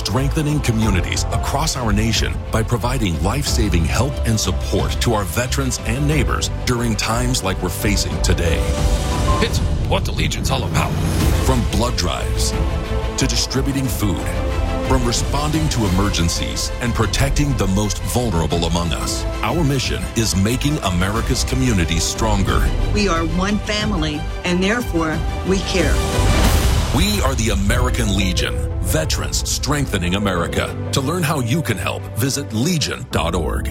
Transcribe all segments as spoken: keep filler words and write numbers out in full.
strengthening communities across our nation by providing life-saving help and support to our veterans and neighbors during times like we're facing today. It's what the Legion's all about. From blood drives to distributing food, from responding to emergencies and protecting the most vulnerable among us, our mission is making America's communities stronger. We are one family, and therefore, we care. We are the American Legion, veterans strengthening America. To learn how you can help, visit legion dot org.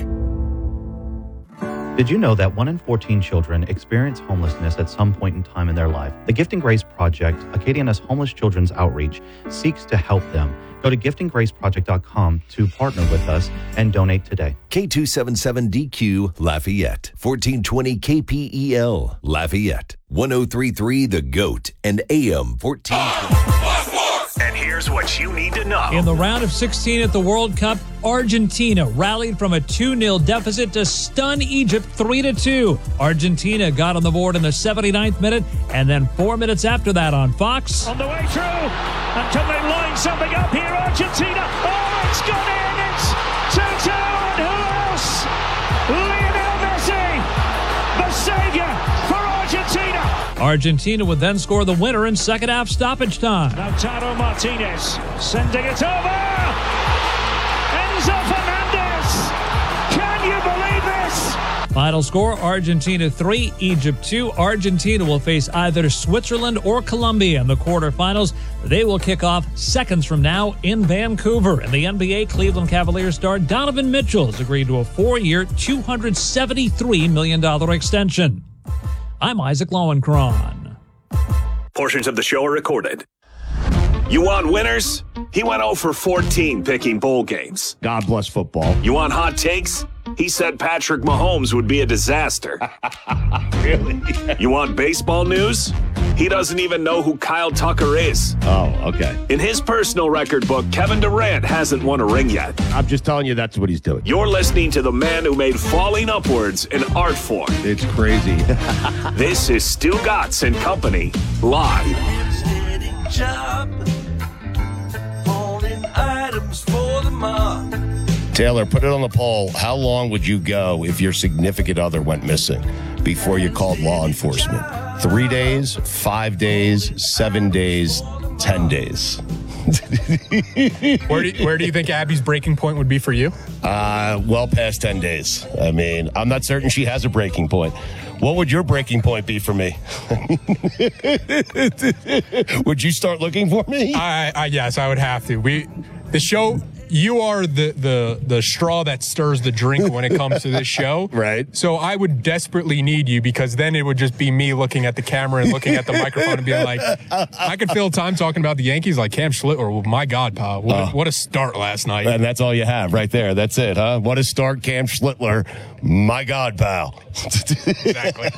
Did you know that one in fourteen children experience homelessness at some point in time in their life? The Gifting Grace Project, Acadiana's homeless children's outreach, seeks to help them. Go to gifting grace project dot com to partner with us and donate today. K two seventy-seven D Q Lafayette, fourteen twenty K P E L Lafayette, ten thirty-three The Goat, and A M fourteen twenty. And here's what you need to know. In the round of sixteen at the World Cup, Argentina rallied from a two nil deficit to stun Egypt three to two. Argentina got on the board in the seventy-ninth minute, and then four minutes after that on Fox. On the way through, and can they line something up here, Argentina? Oh, it's gone in! It's two two, and who else? Lionel Messi, the savior for Argentina. Argentina would then score the winner in second half stoppage time. Lautaro Martinez sending it over. Enzo Fernandez. Can you believe this? Final score, Argentina three, Egypt two. Argentina will face either Switzerland or Colombia in the quarterfinals. They will kick off seconds from now in Vancouver. In the N B A, Cleveland Cavaliers star Donovan Mitchell has agreed to a four-year, two hundred seventy-three million dollars extension. I'm Isaac Lowenkron. Portions of the show are recorded. You want winners? He went oh for fourteen picking bowl games. God bless football. You want hot takes? He said Patrick Mahomes would be a disaster. Really? You want baseball news? He doesn't even know who Kyle Tucker is. Oh, okay. In his personal record book, Kevin Durant hasn't won a ring yet. I'm just telling you that's what he's doing. You're listening to the man who made falling upwards an art form. It's crazy. This is Stu Gatz and Company, live. Taylor, put it on the poll. How long would you go if your significant other went missing before you called law enforcement? Three days, five days, seven days, ten days. where, do you, where do you think Abby's breaking point would be for you? Uh, well past ten days. I mean, I'm not certain she has a breaking point. What would your breaking point be for me? Would you start looking for me? I, I yes, I would have to. We, the show. You are the, the, the straw that stirs the drink when it comes to this show. Right. So I would desperately need you, because then it would just be me looking at the camera and looking at the microphone and being like, I could fill time talking about the Yankees like Cam Schlittler. Well, my God, pal. What, uh, a, what a start last night. And that's all you have right there. That's it, huh? What a start, Cam Schlittler. My God, pal. Exactly.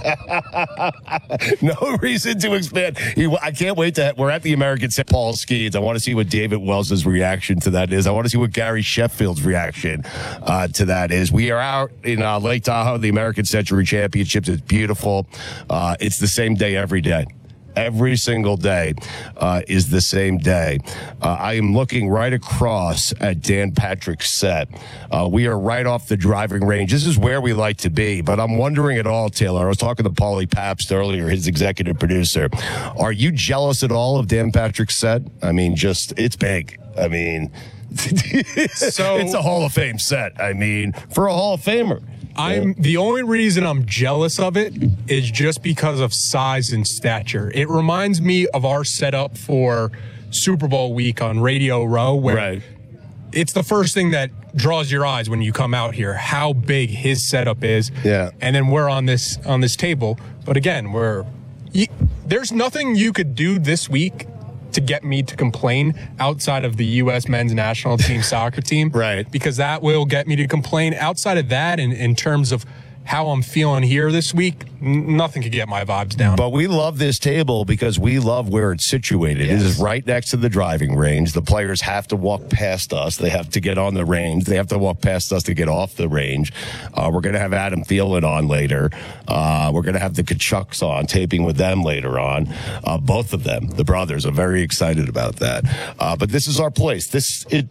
No reason to expand. I can't wait to. We're at the American Saint Paul Skeens. I want to see what David Wells' reaction to that is. I want to see what Gary Sheffield's reaction uh, to that is. We are out in uh, Lake Tahoe, the American Century Championships. It's beautiful. Uh, it's the same day every day. Every single day uh, is the same day. Uh, I am looking right across at Dan Patrick's set. Uh, we are right off the driving range. This is where we like to be, but I'm wondering at all, Taylor. I was talking to Paulie Pabst earlier, his executive producer. Are you jealous at all of Dan Patrick's set? I mean, just, it's big. I mean, so, it's a Hall of Fame set. I mean, for a Hall of Famer. I'm the only reason I'm jealous of it is just because of size and stature. It reminds me of our setup for Super Bowl week on Radio Row, where right. It's the first thing that draws your eyes when you come out here, how big his setup is. Yeah. And then we're on this on this table. But again, we're you, there's nothing you could do this week to get me to complain outside of the U S men's national team soccer team. Right. Because that will get me to complain. Outside of that, in, in terms of how I'm feeling here this week, n- nothing could get my vibes down. But we love this table because we love where it's situated. Yes. It is right next to the driving range. The players have to walk past us. They have to get on the range. They have to walk past us to get off the range. Uh, we're going to have Adam Thielen on later. Uh, we're going to have the Kachucks on, taping with them later on. Uh, both of them, the brothers, are very excited about that. Uh, but this is our place. This it,